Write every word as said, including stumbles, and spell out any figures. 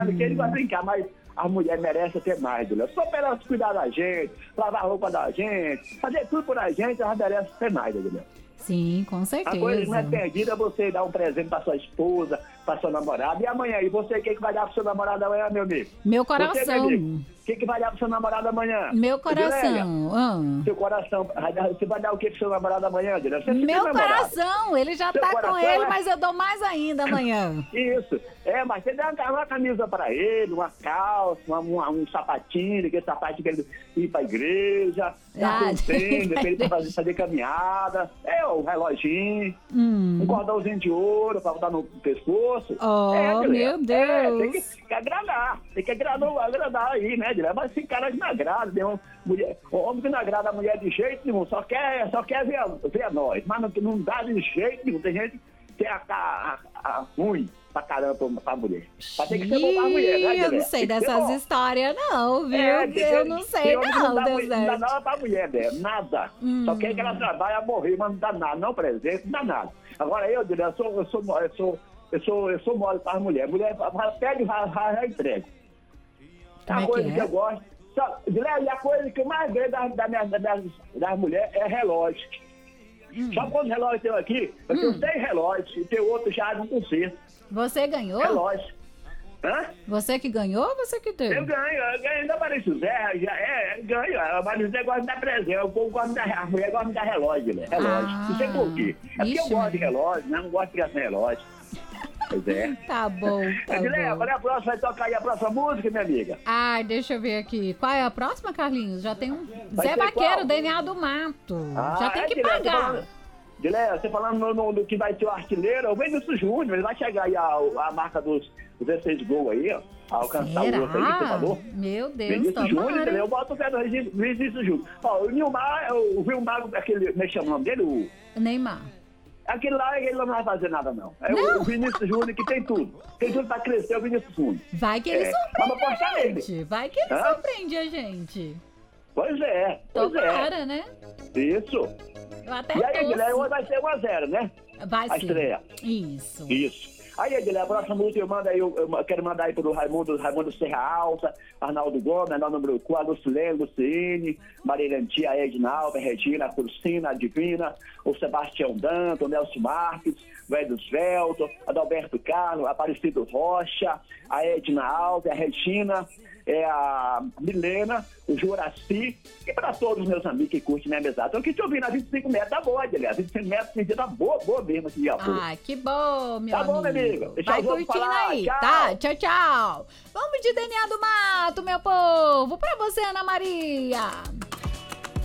que ele vai brincar, mas a mulher merece ter mais, Adilene. Só para ela cuidar da gente, lavar a roupa da gente, fazer tudo por a gente, ela merece ter mais, Adilene. Sim, com certeza. A coisa não é perdida você dar um presente para sua esposa, para sua namorada. E amanhã? E você, o que, que vai dar para seu namorado amanhã, meu amigo? Meu coração. O que, que vai dar para seu namorado amanhã? Meu coração. Ah. Seu coração. Você vai dar o que para seu namorado amanhã, Adilene? Você Meu coração. Ele já seu tá com ele, é... mas eu dou mais ainda amanhã. Isso. É, mas você dá uma camisa para ele, uma calça, uma, uma, um sapatinho, aquele sapatinho que ele ir para a igreja, dá um tênis, para ele fazer, fazer caminhada. É, um reloginho, hum. um cordãozinho de ouro para botar no pescoço. Oh, é, meu Deus! É, tem que, que agradar, tem que agradar, agradar aí, né, Adilene? Mas esse cara não agrada, né? Mulher, o homem que não agrada a mulher de jeito nenhum, só quer, só quer ver, ver nós, mas não, não dá de jeito nenhum. Tem gente que tem a, a, a ruim pra caramba pra, pra mulher. Mas tem que ser bom pra mulher, né, Adilene? Eu não sei dessas histórias não, viu? É, eu não sei não, não, dá, Deus não dá nada pra mulher, né? Nada. Hum. Só quer que ela trabalhe a morrer, mas não dá nada, não presente, não dá nada. Agora eu, Adilene, eu sou, eu sou, eu sou, eu sou, eu sou mole para as mulheres. Mulher pede e já entrega. É a coisa que, é? que eu gosto. Só, e a coisa que eu mais ganho das, das, das, das mulheres é relógio. Hum. Só quando relógio tem aqui, eu tenho hum. seis relógios e tem outro já no concerto. Você ganhou? Relógio. Hã? Você que ganhou ou você que teve? Eu ganho, eu ganho da Maria José, já é, ganho. A Maria José gosta de dar presente, o povo gosta de dar, a mulher gosta de dar relógio, né? Relógio. Ah, não sei por quê. É porque eu gosto de relógio, né? Não gosto de ficar sem relógio. Pois é. Tá bom, tá Adilene, qual é a próxima? Vai tocar aí a próxima música, minha amiga? Ai, deixa eu ver aqui. Qual é a próxima, Carlinhos? Já tem um... Vai Zé Vaqueiro, qual? D N A do Mato. Ah, já tem é, que Adilene, pagar. Adilene, você falando no, no, no que vai ser o artilheiro, o Vinícius Júnior, ele vai chegar aí a, a marca dos dezesseis gols aí, ó. Alcançar Será? o outro aí que você falou. Meu Deus, Vinícius Júnior, eu boto o pé do Vinícius Júnior. Ó, o Nilmar, o Vilmar, aquele, como é que chama o nome dele? O Neymar. Aquele lá, ele não vai fazer nada, não. É não. O Vinícius Júnior que tem tudo. Tem tudo pra crescer, o Vinícius Júnior. Vai que ele é. surpreende a gente. Vai que ele Hã? surpreende a gente. Pois é, pois Tomara, é. né? Isso. Eu até e aí, Guilherme, hoje vai ser um a zero, né? Vai a ser. estreia. Isso. Isso. Aí, Guilherme, a próxima música eu mando aí, eu, eu quero mandar aí pro Raimundo, Raimundo Serra Alta, Arnaldo Gomes, Arnaldo Brucu, a Lucilene, Luciene, Maria Antia, a Edinalva, a Regina, a Cursina, a Divina, o Sebastião Danto, o Nelson Marques, o Edu Svelto, Adalberto Carlos, a Aparecido Rocha, a Edna Alves, a Regina, é a Milena, o Juraci, e para todos os meus amigos que curtem minha amizade. Então, que te ouvindo a vinte e cinco metros, tá boa, Adilene. vinte e cinco metros, esse dia tá boa, boa mesmo aqui, ó. Ah, que bom, meu tá amigo. Tá bom, minha amiga. Deixa Vai curtindo falar. aí. Tchau. Tá, tchau, tchau. Vamos de D N A do Mato, meu povo. Pra você, Ana Maria.